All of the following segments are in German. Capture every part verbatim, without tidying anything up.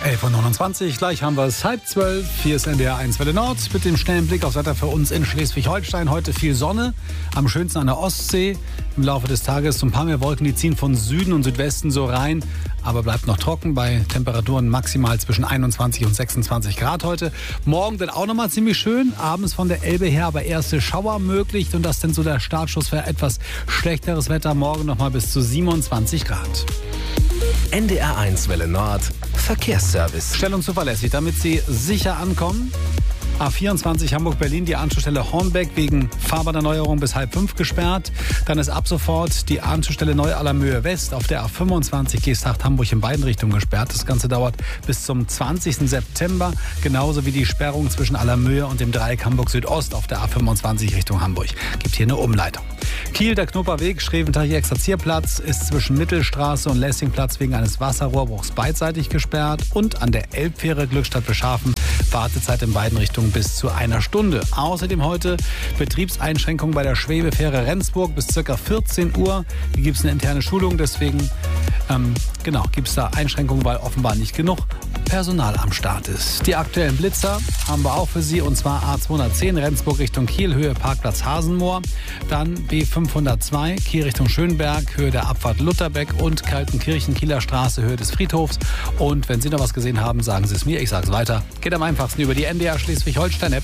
elf Uhr neunundzwanzig, gleich haben wir es halb zwölf. Hier ist N D R eins Welle Nord mit dem schnellen Blick aufs Wetter für uns in Schleswig-Holstein. Heute viel Sonne, am schönsten an der Ostsee. Im Laufe des Tages so ein paar mehr Wolken, die ziehen von Süden und Südwesten so rein. Aber bleibt noch trocken bei Temperaturen maximal zwischen einundzwanzig und sechsundzwanzig Grad heute. Morgen dann auch nochmal ziemlich schön. Abends von der Elbe her aber erste Schauer möglich. Und das dann so der Startschuss für etwas schlechteres Wetter. Morgen nochmal bis zu siebenundzwanzig Grad. N D R eins Welle Nord Verkehrsservice. Stellung zuverlässig, damit Sie sicher ankommen. A vierundzwanzig Hamburg-Berlin, die Anschlussstelle Hornbeck wegen Fahrbahnerneuerung bis halb fünf gesperrt. Dann ist ab sofort die Anschlussstelle Neu-Allermöhe West auf der A fünfundzwanzig Geesthacht-Hamburg in beiden Richtungen gesperrt. Das Ganze dauert bis zum zwanzigsten September. Genauso wie die Sperrung zwischen Allermöhe und dem Dreieck Hamburg Südost auf der A fünfundzwanzig Richtung Hamburg. Gibt hier eine Umleitung. Kiel, der Knupperweg, Schreventeich-Exerzierplatz ist zwischen Mittelstraße und Lessingplatz wegen eines Wasserrohrbruchs beidseitig gesperrt. Und an der Elbfähre Glückstadt-Beschafen Wartezeit in beiden Richtungen bis zu einer Stunde. Außerdem heute Betriebseinschränkungen bei der Schwebefähre Rendsburg bis ca. vierzehn Uhr. Hier gibt es eine interne Schulung, deswegen ähm, genau, gibt es da Einschränkungen, weil offenbar nicht genug Personal am Start ist. Die aktuellen Blitzer haben wir auch für Sie, und zwar A zweihundertzehn Rendsburg Richtung Kiel, Höhe Parkplatz Hasenmoor. Dann B fünfhundertzwei Kiel Richtung Schönberg, Höhe der Abfahrt Lutherbeck, und Kaltenkirchen, Kieler Straße, Höhe des Friedhofs. Und wenn Sie noch was gesehen haben, sagen Sie es mir, ich sage es weiter. Geht am einfachsten über die N D R Schleswig-Holstein-App.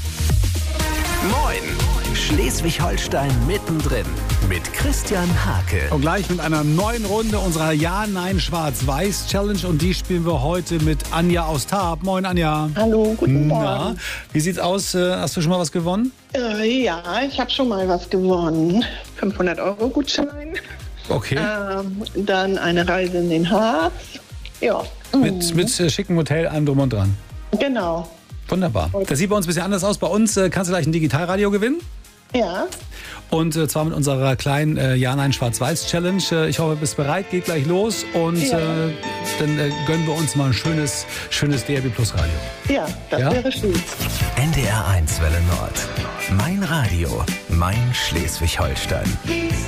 Moin! Schleswig-Holstein mittendrin mit Christian Hake. Und gleich mit einer neuen Runde unserer Ja-Nein-Schwarz-Weiß-Challenge. Und die spielen wir heute mit Anja aus Tarp. Moin, Anja. Hallo, guten Morgen. Na, wie sieht's aus? Hast du schon mal was gewonnen? Äh, ja, ich habe schon mal was gewonnen. fünfhundert Euro Gutschein. Okay. Ähm, dann eine Reise in den Harz. Ja. Mit, mit äh, schicken Hotel, allem drum und dran. Genau. Wunderbar. Das sieht bei uns ein bisschen anders aus. Bei uns äh, kannst du gleich ein Digitalradio gewinnen. Ja. Und äh, zwar mit unserer kleinen äh, Ja-Nein-Schwarz-Weiß-Challenge. Äh, ich hoffe, du bist bereit. Geht gleich los. Und Ja. äh, dann äh, gönnen wir uns mal ein schönes, schönes D R B Plus Radio. Ja, das Ja? wäre schön. N D R eins Welle Nord. Mein Radio, mein Schleswig-Holstein.